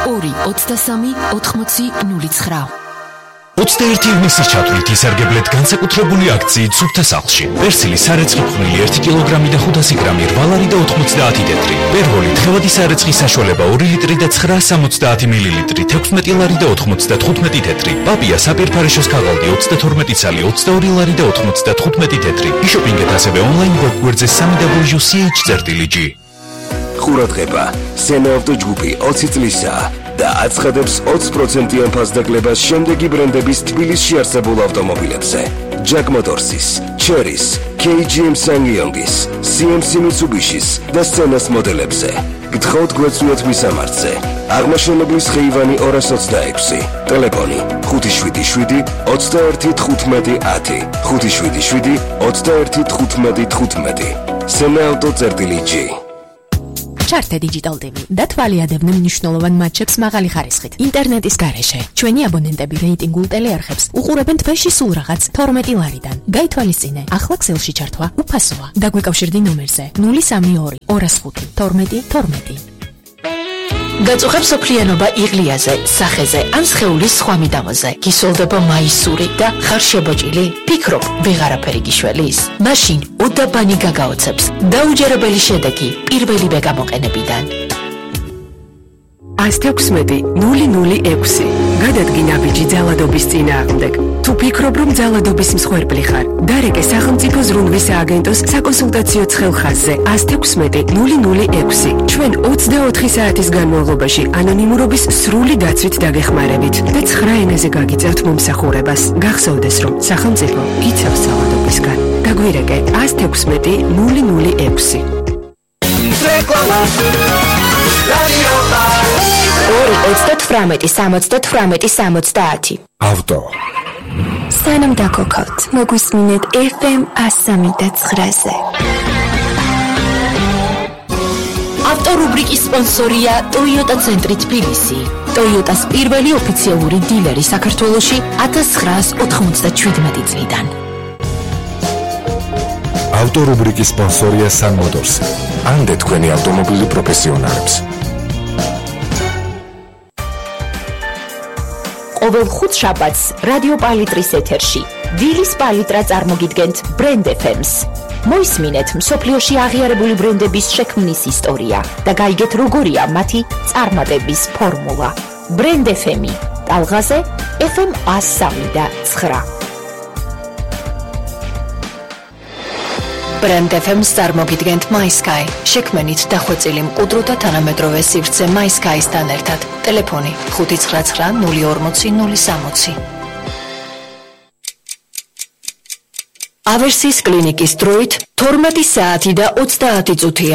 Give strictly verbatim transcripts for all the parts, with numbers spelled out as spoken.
ორი ოცდასამი ოთხმოცი ნული ცხრა. ოცდაერთი ივნისის ჩათვლით ისარგებლეთ განსაკუთრებული აქციით სუფთა სახლში. პერსილი სარეცხი ფხვნილი ერთი კილოგრამი და ხუთასი გრამი რვა და ოთხმოცდაათი ტეტრი. პერვოლი თხევადი სარეცხის საშუალება ორი ლიტრი და ცხრა სამოცდაათი მილილიტრი, თექვსმეტი ლარი და ოცდათხუთმეტი ტეტრი. პაპია საპირფარეშოს ქაღალდი ოცდათორმეტი ცალი, ოცდაორი ლარი და ოცდათხუთმეტი ტეტრი. იშოპინგეთ ასევე ონლაინ ვებგვერდზე სამი დაბლიუ სი ეიჩ წერტილი ჯი. ყურადღება, სენაავტო ჯგუფი ოცი წლისაა და აცხადებს ოცი პროცენტიან ფასდაკლებას შემდეგი ბრენდების თბილისში არსებულ ავტომობილებზე: Jack Motors's, Chery's, კეი ჯი ემ Ssangyong's, სი ემ სი Mitsubishi's და Scena's მოდელებზე. გთხოვთ გვეცნიოთ მისამართზე. აღმაშენებლის ხეივანი ორას ოცდაექვსი, ტელეფონი ხუთი შვიდი შვიდი ოცდაერთი თხუთმეტი ათი, ხუთი შვიდი შვიდი ოცდაერთი თხუთმეტი თხუთმეტი. სენაავტო წერტილი ჯი. ჩართე Digital ტი ვი და თვალიადებდნენ მნიშვნელოვან მატჩებს მაღალი ხარისხით. ინტერნეტის გარეშე ჩვენი აბონენტები რეიტინგულ ტელეარხებს უყურებენ თვეში სულ რაღაც თორმეტი ლარიდან. გაითვალისწინე, ახლა ქსელში ჩართვა უფასოა. დაგვეკავშირდი ნომერზე ნული სამი ორი ორას ხუთი თორმეტი თორმეტი. გაწუხებს სოფლიანობა იღლიაზე, სახეზე ან სხეულის სხვა მიდამოზე. გისოლდება მაისური და ხარ შებოჭილი? ფიქრობ, ვეღარაფერი გიშველის? მაშინ უდაბანი გაგაოცებს. დაუჯერებელი შედეგი პირველივე გამოყენებიდან. ას თექვსმეტი ნული ნული ექვსი. გადადგინა ბიჭი ძალადობის წინააღმდეგ. თუ ფიქრობ, რომ ძალადობის მსხვერპლი ხარ, დარეკე სახელმწიფო ზრუნვის სააგენტოს საკონსულტაციო ცხელხაზზე ას თექვსმეტი ნული ნული ექვსი. ჩვენ ოცდაოთხი საათის განმავლობაში ანონიმურობის სრული დაცვით დაგეხმარებით და ცხრა ენაზე გაგიწევთ მომსახურებას. გახსოვდეს, რომ სახელმწიფო გიცავს ძალადობისგან. დაგვირეკე ას თექვსმეტი ნული ნული ექვსი. ორი ოცდათვრამეტი სამოცდათვრამეტი სამოცდაათი. ავტო. სანამ დაგოქავთ, მოგვისმინეთ ეფ ემ ასამი და ცხრაზე. ავტორუბრიკის სპონსორია Toyota ცენტრი თბილისი. Toyota's პირველი ოფიციალური დილერი საქართველოში ათას ცხრაას ოთხმოცდაშვიდმეტი წლიდან. ავტორუბრიკის სპონსორია Sun Motors. ამდე თქვენი ავტომობილი პროფესიონალებს. ყოველ ხუთ შაბათს რადიო პალიტრის ეთერში დილის პალიტრა წარმოგიდგენთ ბრენდ ეფ ემს. მოისმინეთ მსოფლიოში აღიარებული ბრენდების შექმნის ისტორია და გაიგეთ როგორია მათი წარმატების ფორმულა. ბრენდ ეფ ემი, ტალღაზე ეფ ემ ასამი და ცხრა. ბრენდ ეფ ემს წარმოგიდგენთ MySky. შექმენით დახვეწილი მყუდრო და თანამედროვე სივრცე MySky-სთან ერთად. ტელეფონი ხუთი ცხრა ცხრა ნული ორმოცი ნული სამოცი. ავერსის კლინიკის დროით თორმეტი საათი და ოცდაათი წუთია.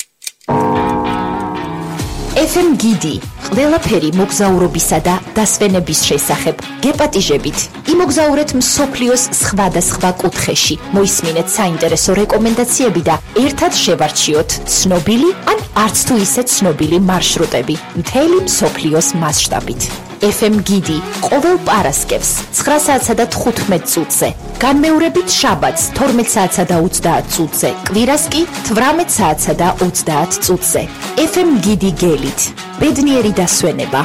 ეფ ემ გიდი, ყველაფერი მოგზაურობისა და დასვენების შესახებ. გეპატიჟებით, იმოგზაურეთ მსოფლიოს სხვადასხვა კუთხეში. მოისმინეთ საინტერესო რეკომენდაციები და ერთად შევარჩიოთ ცნობილი ან არც თუ ისე ცნობილი მარშრუტები მთელი მსოფლიოს მასშტაბით. ეფ ემ გიდი ყოველ პარასკევს ცხრა საათსა და თხუთმეტ წუთზე, განმეორებით შაბათს თორმეტ საათსა და ოცდაათ წუთზე, კვირას კი თვრამეტ საათსა და ოცდაათ წუთზე. ეფ ემ გიდი გელით, ბედნიერი დასვენება.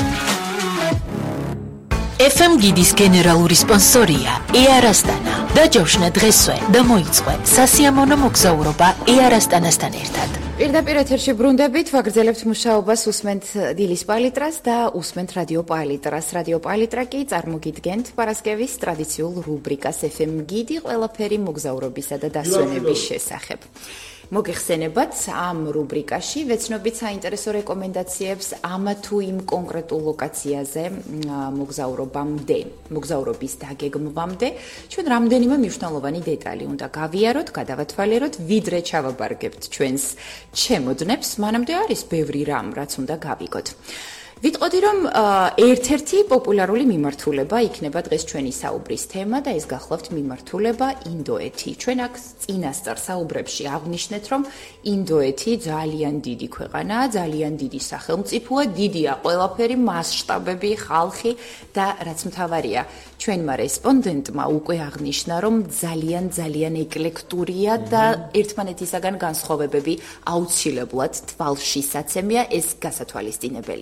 ეფ ემ გიდის გენერალური სპონსორია Air Astana. დაჯავშნა დღესვე და მოიწყო სასიამოვნო მოგზაურობა Air Astana-სთან ერთად. პირდაპირ ეთერში ბრუნდებით, ვაგრძელებთ მუშაობას, უსმენთ დილის პალიტრას და უსმენთ რადიო პალიტრას. რადიო პალიტრა კი წარმოგიდგენთ პარასკევის ტრადიციულ რუბრიკას ეფ ემ გიდი, ყველაფერი მოგზაურობისა და დასვენების შესახებ. მოგეხსენებათ, ამ რუბრიკაში ვეცნობით საინტერესო რეკომენდაციებს ამ თუ იმ კონკრეტულ ლოკაციაზე მოგზაურობამდე, მოგზაურობის დაგეგმვამდე. ჩვენ რამდენიმე მნიშვნელოვანი დეტალი უნდა გავიაროთ, გადავათვალიეროთ, ვიდრე ჩავაბარგებთ ჩვენს ჩემოდნებს, მანამდე არის ბევრი რამ, რაც უნდა გავიგოთ. ვიტყოდი, რომ ერთ-ერთი პოპულარული მიმართულება იქნება დღეს ჩვენი საუბრის თემა და ეს გახლავთ მიმართულება ინდოეთი. ჩვენ აქ წინასწარ საუბრებში აღვნიშნეთ, რომ ინდოეთი ძალიან დიდი ქვეყანაა, ძალიან დიდი სახელმწიფოა, დიდია ყველაფერი, მასშტაბები, ხალხი და რაც მთავარია, ჩვენმა რესპონდენტმა უკვე აღნიშნა, რომ ძალიან ძალიან ეკლექტურია და ერთმანეთისაგან განსხვავებები აუცილებლად თვალშისაცემია, ეს გასათვალისწინებელია.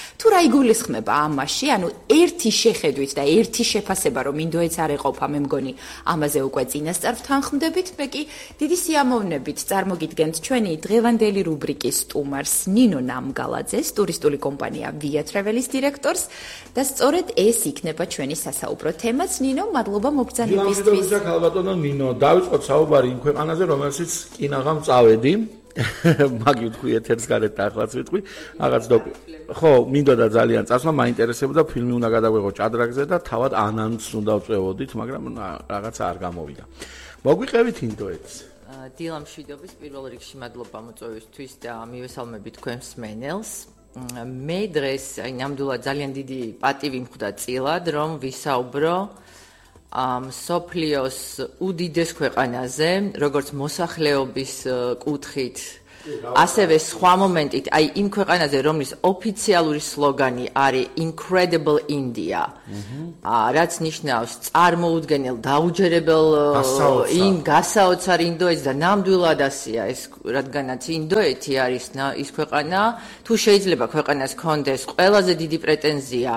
თუ რა იგულისხმება ამაში, ანუ ერთი შეხედვით და ერთი შეფასება, რომ ინდოეთს არ ეყოფა, მე მგონი, ამაზე უკვე წინასწარ ვთანხმდებით, მე კი დიდი სიამოვნებით წარმოგიდგენთ ჩვენი დღევანდელი რუბრიკის სტუმარს, ნინო ნამგალაძეს, ტურისტული კომპანია Via Travel-ის დირექტორს და სწორედ ეს იქნება ჩვენი სასაუბრო თემაც. ნინო, მადლობა მობრძანებისთვის. ალბათო ნინო, დავიწყოთ საუბარი იმ ქვეყანაზე, რომელშიც კინაღამ წავედი. მაგი ვთქვი ეთერს გარეთ და ახლაც ვიტყვი, რაღაც დო ხო, მინდოდა ძალიან წასვლა, მაინტერესებოდა ფილმი უნდა გადავიღო ჭადრაგზე და თავად ანანს უნდა ვწევოდით, მაგრამ რაღაცა არ გამოვიდა. მოგვიყევით ინდოეთს. დილა მშვიდობის პირველ რიგში მადლობა მოწვევისთვის და მივესალმებით თქვენს მსმენელს. მე დღეს აი ნამდვილად ძალიან დიდი პატივი მხვდა წილად, რომ ვისაუბრო ამ სოფლიოს უდიდეს ქვეყანაზე, როგორც მოსახლეობის კუთხით, ასევე სხვა მომენტით, აი იმ ქვეყანაზე, რომლის ოფიციალური სლოგანი არის Incredible India. რაც ნიშნავს წარმოუდგენელ, დაუჯერებელ იმ გასაოცარ ინდოეთს და ნამდვილად ასია ეს, რადგანაც ინდოეთი არის ის ქვეყანა, თუ შეიძლება ქვეყანას ჰქონდეს ყველაზე დიდი პრეტენზია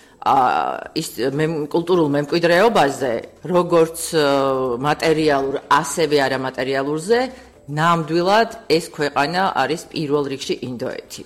ის კულტურულ მემკვიდრეობაზე, როგორც მატერიალურ, ასევე არამატერიალურზე, ნამდვილად ეს ქვეყანა არის პირველ რიგში ინდოეთი.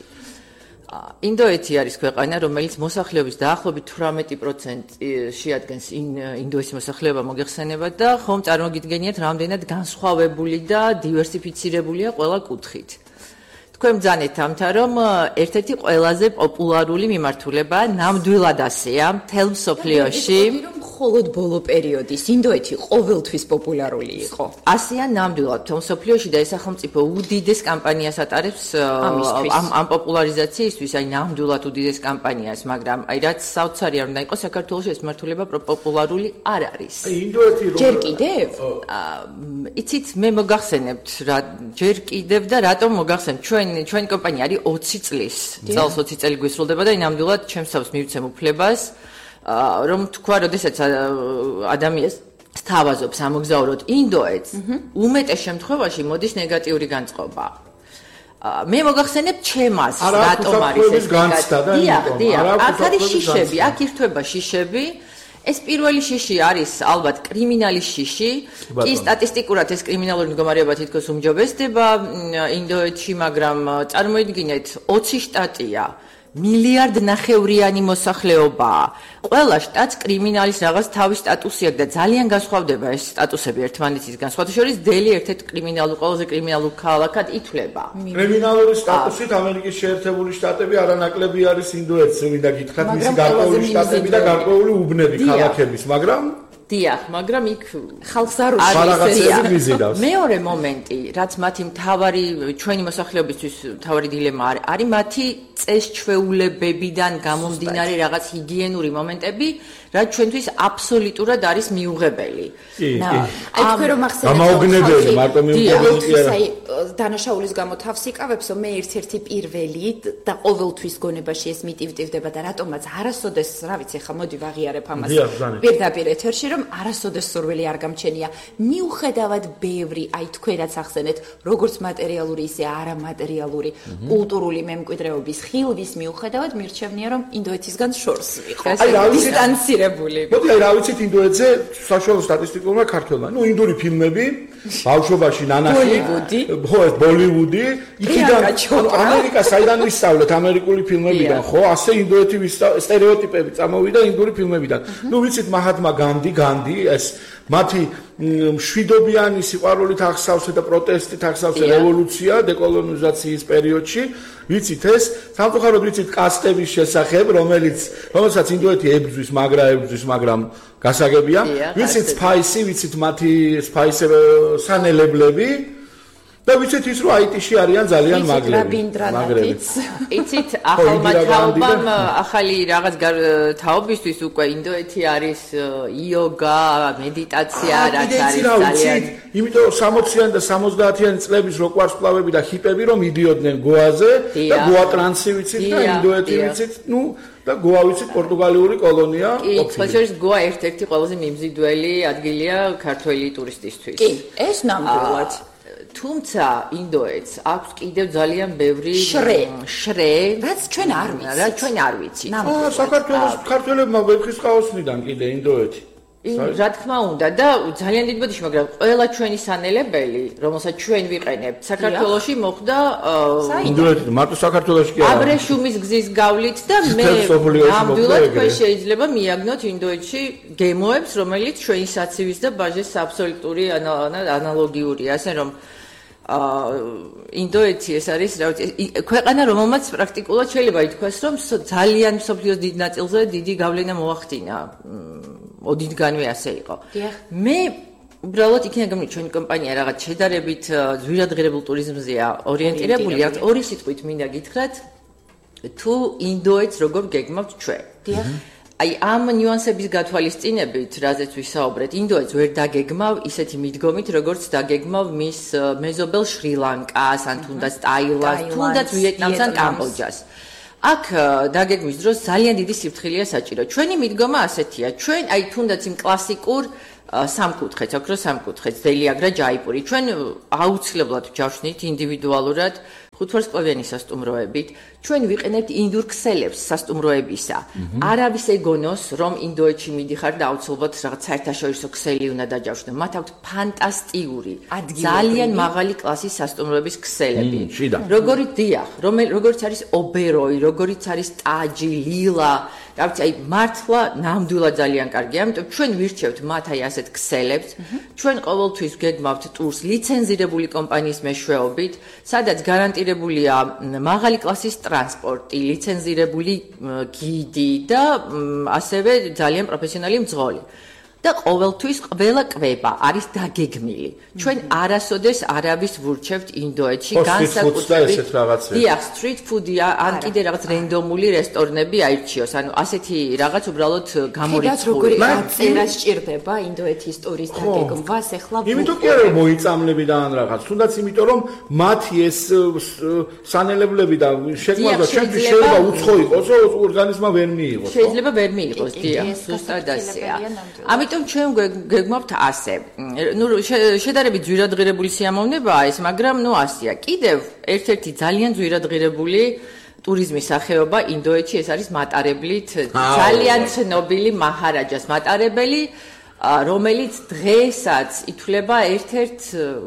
ინდოეთი არის ქვეყანა, რომელიც მოსახლეობის დაახლოებით თვრამეტი პროცენტი შეადგენს ინდოეთის მოსახლეობა მოგეხსენებათ და ხომ წარმოგიდგენიათ, რამდენად განსხვავებული და დივერსიფიცირებულია ყველა კუთხით. თქვენ ბრძანეთ ამთა, რომ ერთ-ერთი ყველაზე პოპულარული მიმართულება ნამდვილად ასეა მთელ მსოფლიოში. მხოლოდ ბოლო პერიოდის ინდოეთი ყოველთვის პოპულარული იყო. ასეა ნამდვილად მთელ მსოფლიოში და ეს სახელმწიფო უდიდეს კამპანიას ატარებს ამ ამ პოპულარიზაციისთვის, აი ნამდვილად უდიდეს კამპანიას, მაგრამ აი რაც საოცარი არ უნდა იყოს, საქართველოში ეს მიმართულება პოპულარული არ არის. ინდოეთი რომ ჯერ კიდევ? იცით, მე მოგახსენებთ რა ჯერ კიდევ და რატომ მოგახსენებთ ჩვენ ჩვენი კომპანია არის ოცი წლის, წელს ოცი წელი გვისრულდება და ნამდვილად ჩემს თავს მივცემ უფლებას, რომ თქვა, როდესაც ადამიანს სთავაზობს ამოგზაუროთ ინდოეთს, უმეტეს შემთხვევაში მოდის ნეგატიური განწყობა. მე მოგახსენებ ჩემას, რატომ არის ეს ნეგატიური? დიახ, დიახ, აქ არის შიშები, აქ ირთვება შიშები. ეს პირველი შიში არის ალბათ კრიმინალის შიში. კი, სტატისტიკურად ეს კრიმინალური მდგომარეობა თითქოს უმჯობესდება ინდოეთში, მაგრამ წარმოიდგინეთ, ოცი შტატია. მილიარდ ნახევრიანი მოსახლეობაა. ყველა შტატს კრიმინალის რაღაც თავის სტატუსი აქვს და ძალიან განსხვავდება ეს სტატუსები ერთმანეთისგან. სხვათა შორის დელი ერთ-ერთ კრიმინალურ, ყველაზე კრიმინალურ ქალაქად ითვლება. კრიმინალური სტატუსით ამერიკის შეერთებული შტატები არანაკლები არის ინდოეთს, ვინდა გითხრათ, მისი გარკვეული შტატები და გარკვეული უბნები ქალაქების, მაგრამ დიახ, მაგრამ იქ ხალხს არ უშავს. მეორე მომენტი, რაც მათი მთავარი ჩვენი მოსახლეობისთვის მთავარი დილემა არის, არის მათი წესჩვეულებებიდან გამომდინარე რაღაც ჰიგიენური მომენტები, რაც ჩვენთვის აბსოლუტურად არის მიუღებელი. აი თქვენ რომ ახსენეთ გამაოგნებელი, მარტო მიუღებელი კი არა. აი დანაშაულის გამო თავს იკავებს, რომ მე ერთ-ერთი პირველი და ყოველთვის გონებაში ეს მიტივტივდება და რატომაც არასოდეს, რა ვიცი, ხა მოდი ვაღიარებ ამას. პირდაპირ ეთერში რომ არასოდეს სურვილი არ გამჩენია. მიუხედავად ბევრი, აი თქვენაც ახსენეთ, როგორც მატერიალური, ისე არამატერიალური კულტურული მემკვიდრეობის ხილვის მიუხედავად მირჩევნია, რომ ინდოეთისგან შორს ვიყო. დისტანცირებული. მოდი აი რა ვიცით ინდოეთზე საშუალო სტატისტიკურმა ქართველმა. ნუ ინდური ფილმები, ბავშვობაში ნანახი, ხო, ეს ბოლივუდი, იქიდან ამერიკა საიდან ვისწავლეთ ამერიკული ფილმებიდან, ხო, ასე ინდოეთი სტერეოტიპები წამოვიდა ინდური ფილმებიდან. ნუ ვიცით მაჰათმა განდი, განდი, ეს მათი მშვიდობიანი სიყვარულით აღსავსე და პროტესტით აღსავსე რევოლუცია დეკოლონიზაციის პერიოდში, ვიცით ეს, სამწუხაროდ ვიცით კასტების შესახებ, რომელიც რომელსაც ინდოეთი ებრძვის, მაგრა ებრძვის, მაგრამ გასაგებია, ვიცით სპაისი, ვიცით მათი სპაისი სანელებლები და ვიცით ის რომ აიტიში არიან ძალიან მაგრები. მაგრებიც. იცით, ახალმა თაობამ, ახალი რაღაც თაობისთვის უკვე ინდოეთი არის იოგა, მედიტაცია, რაც არის ძალიან. იმიტომ სამოციანი და სამოცდაათიანი წლების როკვარსკვლავები და ჰიპები რომ მიდიოდნენ გოაზე და გოა ტრანსი ვიცით და ინდოეთი ვიცით, ნუ და გოა ვიცით პორტუგალიური კოლონია. კი, თუმცა გოა ერთ-ერთი ყველაზე მიმზიდველი ადგილია ქართველი ტურისტისთვის. კი, ეს ნამდვილად. თუმცა ინდოეთს აქვს კიდევ ძალიან ბევრი შრე შრე რაც ჩვენ არ ვიცით რაც ჩვენ არ ვიცით აა საქართველოს ქართველებმა ვეფხისტყაოსნიდან კიდე ინდოეთი რა თქმა უნდა და ძალიან დიდ ბოდიში მაგრამ ყველა ჩვენი სანელებელი რომელსაც ჩვენ ვიყენებთ საქართველოში მოხდა ინდოეთი მარტო საქართველოში კი არა აბრეშუმის გზის გავლით და მე ნამდვილად თქვენ შეიძლება მიაგნოთ ინდოეთში გემოებს რომელიც ჩვენი საცივის და ბაჟის აბსოლუტური ანალოგიურია ასე რომ ინდოეთი ეს არის რა ვიცი ქვეყანა რომელმაც პრაქტიკულად შეიძლება ითქვას რომ ძალიან მსოფლიოს დიდ ნაწილზე დიდი გავლენა მოახდინა ოდითგანვე ასე იყო. მე უბრალოდ იქნება გამი ჩვენი კომპანია რაღაც შედარებით ძვირადღირებულ ტურიზმზეა ორიენტირებული. ორი სიტყვით მინდა გითხრათ თუ ინდოეთს როგორ გეგმავთ ჩვენ. აი ამ ნიუანსების გათვალისწინებით, რაზეც ვისაუბრეთ, ინდოეთს ვერ დაგეგმავ ისეთი მიდგომით, როგორც დაგეგმავ მის მეზობელ შრი-ლანკას, ან თუნდაც ტაილანდს, თუნდაც ვიეტნამს ან კამბოჯას. აქ დაგეგმვის დროს ძალიან დიდი სიფრთხილეა საჭირო. ჩვენი მიდგომა ასეთია. ჩვენ აი თუნდაც იმ კლასიკურ სამკუთხედს, ოქროს სამკუთხედს, დელიაგრა, ჯაიპური. ჩვენ აუცილებლად ვჯავშნით ინდივიდუალურად ხუთვარსკვლავიანი სასტუმროებით. ჩვენ ვიყენებთ ინდურ ქსელებს სასტუმროებისა. არავის ეგონოს, რომ ინდოეთში მიდიხარ და აუცილებლად რაღაც საერთაშორისო ქსელი უნდა დაჯავშნო. მათ აქვთ ფანტასტიკური, ძალიან მაღალი კლასის სასტუმროების ქსელები. როგორი დიახ, როგორც არის ობეროი, როგორიც არის ტაჯი, ლილა, რა ვიცი, აი მართლა ნამდვილად ძალიან კარგია. ამიტომ ჩვენ ვირჩევთ მათ აი ასეთ ქსელებს. ჩვენ ყოველთვის გეგმავთ ტურს ლიცენზირებული კომპანიის მეშვეობით, სადაც გარანტირებულია მაღალი კლასის ტრანსპორტი, ლიცენზირებული გიდი და ასევე ძალიან პროფესიონალი მძღოლი. და ყოველთვის ყველა კვება არის დაგეგმილი. ჩვენ არასოდეს არავის ვურჩევთ ინდოეთში განსაკუთრებით დიახ, street food-ია, ან კიდე რაღაც რენდომული რესტორნები აირჩიოს. ანუ ასეთი რაღაც უბრალოდ გამორიცხული. წერა სჭირდება ინდოეთის ტურის დაგეგმვას ახლა. იმიტომ კი არა მოიწამლები და ან რაღაც, თუნდაც იმიტომ რომ მათი ეს სანელებლები და შეგმარდა შემთხვევით შეიძლება უცხო იყოს, ორგანიზმა ვერ მიიღოს. შეიძლება ვერ მიიღოს, დიახ, ზუსტად ასეა. ამიტომ ჩვენ გეგმავთ ასე. ნუ შედარებით ძვირადღირებული სიამოვნებაა ეს, მაგრამ ნუ ასეა. კიდევ ერთ-ერთი ძალიან ძვირადღირებული ტურიზმის სახეობა ინდოეთში ეს არის მატარებლით ძალიან ცნობილი მაჰარაჯას მატარებელი, რომელიც დღესაც ითვლება ერთ-ერთ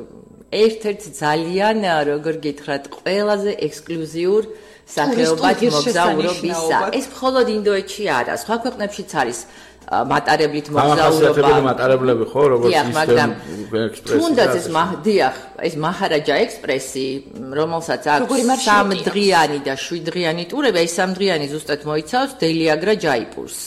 ერთ-ერთ ძალიან, როგორ გითხრათ, ყველაზე ექსკლუზიურ სახეობად მოგზაურობისა. ეს მხოლოდ ინდოეთში არა, სხვა ქვეყნებშიც არის მატარებლით მოგზაურობა. მატარებლები ხო, როგორც მაგრამ თუნდაც ეს დიახ, ეს მაჰარაჯა ექსპრესი, რომელსაც აქვს სამდღიანი და შვიდდღიანი ტურები, აი სამდღიანი ზუსტად მოიცავს დელიაგრა ჯაიპურს.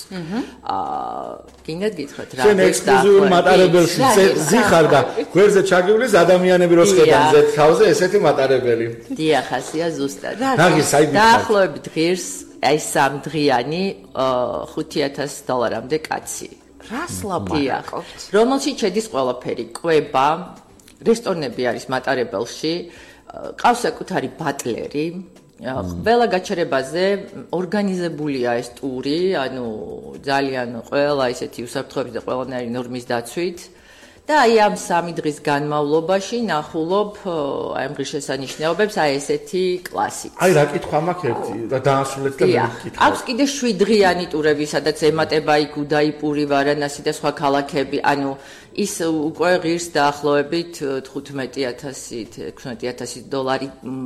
აა, კიდევ გითხრათ რა. შენ ექსკლუზიურ მატარებელში ზიხარ და გვერდზე ჩაგივლის ადამიანები რო შეხედან ზეთ თავზე ესეთი მატარებელი. დიახ, ასეა ზუსტად. დაახლოებით ღირს აი სამდღიანი ხუთი ათასი დოლარამდე კაცი. რას ლაპარაკობთ? რომელშიც შედის ყველაფერი, კვება, რესტორნები არის მატარებელში, ყავს საკუთარი ბატლერი, ყველა გაჩერებაზე ორგანიზებულია ეს ტური, ანუ ძალიან ყველა ისეთი უსაფრთხოების და ყველანაირი ნორმის დაცვით. და აი ამ სამი დღის განმავლობაში ნახულობ აი ამ ღირსშესანიშნაობებს აი ესეთი კლასით. აი რა კითხვა მაქვს ერთი და დაასრულეთ და მეკითხა. აქვს კიდე შვიდდღიანი ტურები, სადაც ემატება იქ უდაიპური, ვარანასი და სხვა ქალაქები, ანუ ის უკვე ღირს დაახლოებით თხუთმეტი ათასი, ექვსმეტი ათასი დოლარი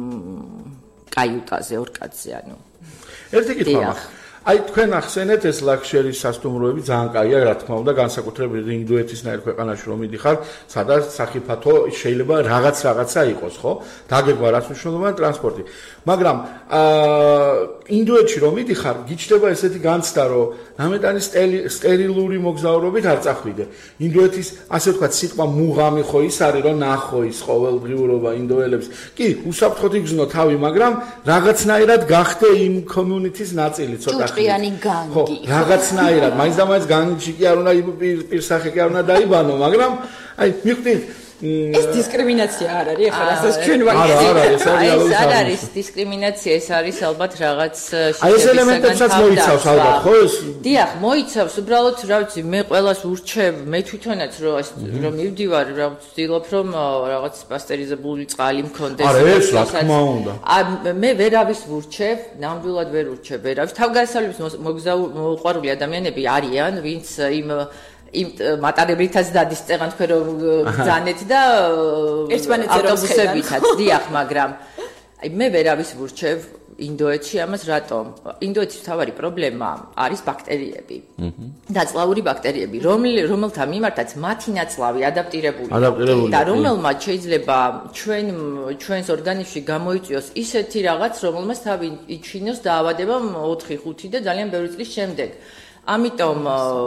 კაიუტაზე ორ კაცზე, ანუ. ერთი კითხვა მაქვს. აი თქვენ ახსენეთ ეს ლაქშერის სასტუმროები ძალიან კაია, რა თქმა უნდა, განსაკუთრებით ინდოეთისნაირ ქვეყანაში რომ მიდიხარ, სადაც სახიფათო შეიძლება რაღაც რაღაცა იყოს, ხო? დაგეგმა რაც მნიშვნელოვანია ტრანსპორტი. მაგრამ აა ინდოეთში რომ მიდიხარ, გიჩნდება ესეთი განცდა, რომ ნამეტანი სტერილური მოგზაურობით არ წახვიდე. ინდოეთის ასე ვთქვათ, სიტყვა მუღამი ხო ის არის, რომ ნახო ის ყოველდღიურობა ინდოელებს. კი, უსაფრთხოდ იგრძნო თავი, მაგრამ რაღაცნაირად გახდე იმ კომიუნიტის ნაწილი ცოტა. ჭყიანი განგი. ხო, რაღაცნაირად, მაინც და მაინც განგი კი არ უნდა პირსახე კი არ უნდა დაიბანო, მაგრამ აი მიხვდით ეს დისკრიმინაცია არ არის, ახლა რასაც ჩვენ ვაკეთებთ. არა, არა, ეს არის არ არის დისკრიმინაცია, ეს არის ალბათ რაღაც აი ეს ელემენტებსაც მოიცავს ალბათ, ხო ეს? დიახ, მოიცავს, უბრალოდ რა ვიცი, მე ყველას ურჩევ, მე თვითონაც რომ მივდივარ, რა ვცდილობ რომ რაღაც პასტერიზებული წყალი მქონდეს. არა, ეს რა თქმა უნდა. მე ვერავის ვურჩევ, ნამდვილად ვერ ურჩევ ვერავის. თავგადასავლების მოყვარული ადამიანები არიან, ვინც იმ იმ მატარებლითაც დადის წეღან თქვენ რომ ბრძანეთ და ავტობუსებითაც, დიახ, მაგრამ აი მე ვერავის ვურჩევ ინდოეთში ამას რატომ? ინდოეთის მთავარი პრობლემა არის ბაქტერიები. დაწლავური ბაქტერიები, რომელთა მიმართაც მათი ნაწლავი ადაპტირებულია და რომელმაც შეიძლება ჩვენ ჩვენს ორგანიზმში გამოიწვიოს ისეთი რაღაც, რომელმაც თავი იჩინოს დაავადება ოთხი ხუთი და ძალიან ბევრი წლის შემდეგ. ამიტომ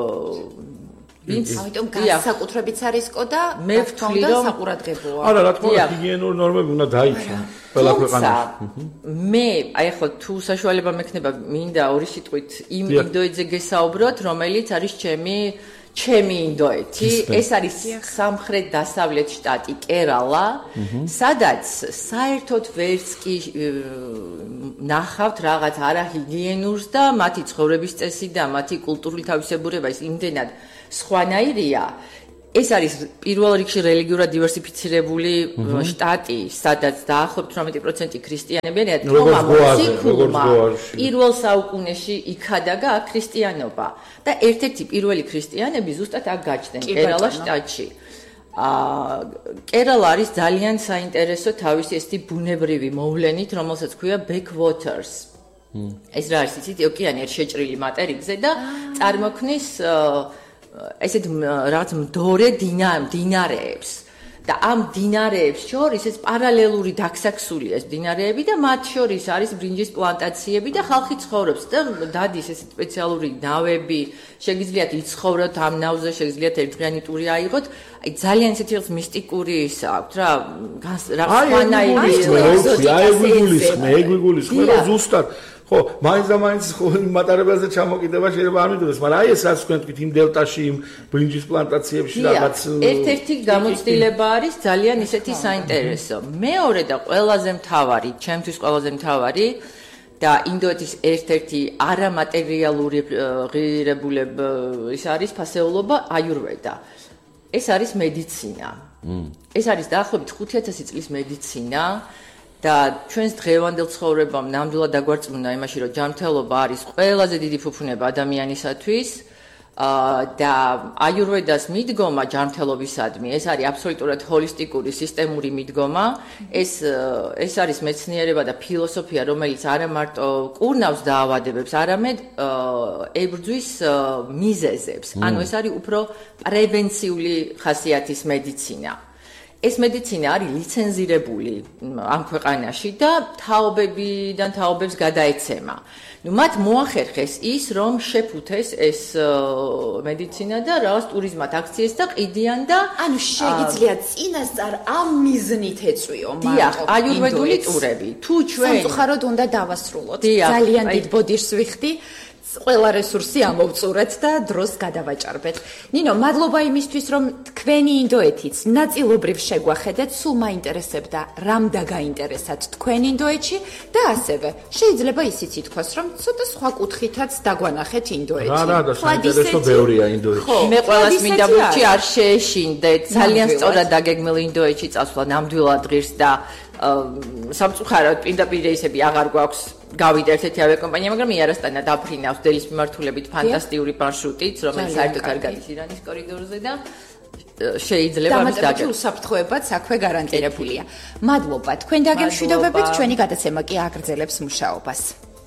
ამიტომ განსაკუთრებით არისკო და მე ვთვლი რომ საყურადღებოა. არა, რა თქმა უნდა, ჰიგიენური ნორმები უნდა დაიცვან ყველა ქვეყანაში. მე აი ხო თუ საშუალება მექნება, მინდა ორი სიტყვით იმ ინდოეთზე გესაუბროთ, რომელიც არის ჩემი ჩემი ინდოეთი. ეს არის სამხრეთ დასავლეთ შტატი კერალა, სადაც საერთოდ ვერც კი ნახავთ რაღაც არაჰიგიენურს და მათი ცხოვრების წესი და მათი კულტურული თავისებურება ის იმდენად სხვანაირია. ეს არის პირველ რიგში რელიგიურად დივერსიფიცირებული შტატი, სადაც დაახლოებით ორმეტი პროცენტი ქრისტიანებია, თუმცა პირველ საუკუნეში იქადაგა ქრისტიანობა და ერთ-ერთი პირველი ქრისტიანები ზუსტად აქ გაჩნდნენ კერალა შტატში. კერალა არის ძალიან საინტერესო თავისი ესეთი ბუნებრივი მოვლენით, რომელსაც ქვია backwaters. ეს რა არის, იცით, ოკეანეში შეჭრილი მატერიკზე და წარმოქმნის ესეთ რაღაც მდორე დინარეებს და ამ დინარეებს შორის ეს პარალელური დაქსაქსულია ეს დინარეები და მათ შორის არის ბრინჯის პლანტაციები და ხალხი ცხოვრობს და დადის ეს სპეციალური ნავები, შეგიძლიათ იცხოვროთ ამ ნავზე, შეგიძლიათ ერთდღიანი ტური აიღოთ. აი ძალიან ისეთი რაღაც მისტიკური ის აქვს რა, რა სხვანაირი აი ეგულისხმე, ეგულისხმე რა ზუსტად ხო, მაინც და მაინც ხო მატარებელზე ჩამოკიდება შეიძლება არ მიდოდეს, მაგრამ აი ეს რაც თქვენ თქვით იმ დელტაში, იმ ბრინჯის პლანტაციებში რაღაც ერთ-ერთი გამოცდილება არის ძალიან ისეთი საინტერესო. მეორე და ყველაზე მთავარი, ჩემთვის ყველაზე მთავარი და ინდოეთის ერთ-ერთი არამატერიალური ღირებულება ის არის ფასეულობა აიურვედა. ეს არის მედიცინა. ეს არის დაახლოებით ხუთი ათასი წლის მედიცინა. და ჩვენს დღევანდელ ცხოვრებამ ნამდვილად დაგვარწმუნა იმაში, რომ ჯანმრთელობა არის ყველაზე დიდი ფუფუნება ადამიანისათვის და აიურვედას მიდგომა ჯანმრთელობისადმი, ეს არის აბსოლუტურად ჰოლისტიკური სისტემური მიდგომა. ეს ეს არის მეცნიერება და ფილოსოფია, რომელიც არა მარტო კურნავს დაავადებებს, არამედ ებრძვის მიზეზებს. ანუ ეს არის უფრო პრევენციული ხასიათის მედიცინა. ეს მედიცინა არის ლიცენზირებული ამ ქვეყანაში და თაობებიდან თაობებს გადაეცემა. ნუ მათ მოახერხეს ის, რომ შეფუთეს ეს მედიცინა და რაღაც ტურიზმად აქციეს და ყიდიან და ანუ შეგიძლიათ წინასწარ ამ მიზნით ეწვიო მარტო. დიახ, აიურვედული ტურები. თუ ჩვენ სამწუხაროდ უნდა დავასრულოთ. ძალიან დიდ ბოდიშს ვიხდი. ყველა რესურსი ამოვწურეთ და დროს გადავაჭარბეთ. ნინო, მადლობა იმისთვის, რომ თქვენი ინდოეთიც ნაწილობრივ შეგვახედეთ, სულ მაინტერესებდა რამ დაგაინტერესათ თქვენ ინდოეთში და ასევე შეიძლება ისიც ითქვას, რომ ცოტა სხვა კუთხითაც დაგვანახეთ ინდოეთი. რა რა და საინტერესო ბევრია ინდოეთში. მე ყველას მინდა ვუჩი არ შეეშინდეთ. ძალიან სწორად დაგეგმილი ინდოეთში წასვლა ნამდვილად ღირს და სამწუხაროდ პირდაპირ რეისები აღარ გვაქვს. გავიდა ერთ-ერთი ავიაკომპანია, მაგრამ იარასტანა დაფრინავს დელის მიმართულებით ფანტასტიკური მარშრუტით, რომელიც საერთოდ არ გადის ირანის კორიდორზე და შეიძლება ამის დაგეგმა. და უსაფრთხოებაც აქვე გარანტირებულია. მადლობა, თქვენ დაგემშვიდობებით, ჩვენი გადაცემა კი აგრძელებს მუშაობას.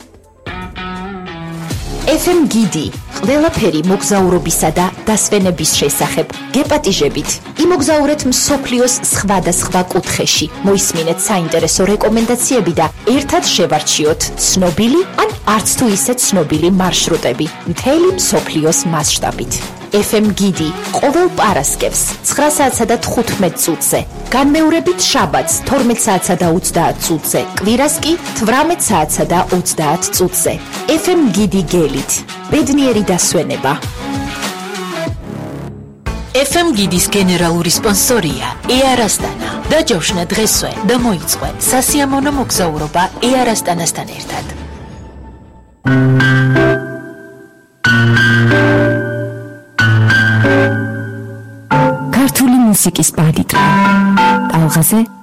ეფ ემ გიდი, ყველაფერი მოგზაურობისა და დასვენების შესახებ. გეპატიჟებით, იმოგზაურეთ მსოფლიოს სხვადასხვა კუთხეში. მოისმინეთ საინტერესო რეკომენდაციები და ერთად შევარჩიოთ ცნობილი ან არც თუ ისე ცნობილი მარშრუტები მთელი მსოფლიოს მასშტაბით. ეფ ემ გიდი ყოველ პარასკევს ცხრა საათსა და თხუთმეტ წუთზე, განმეორებით შაბათს თორმეტ საათსა და ოცდაათ წუთზე, კვირას კი თვრამეტ საათსა და ოცდაათ წუთზე. ეფ ემ გიდი გელით, ბედნიერი დასვენება. ეფ ემ გიდის გენერალური სპონსორია Air Astana. დაჯავშნა დღესვე და მოიწყო სასიამოვნო მოგზაურობა Air Astana-სთან ერთად. ქართული მუსიკის პალიტრა. ტალღაზე